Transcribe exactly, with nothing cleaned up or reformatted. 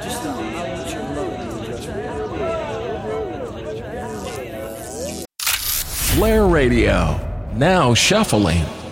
just how much you love it. Flair Radio, now shuffling.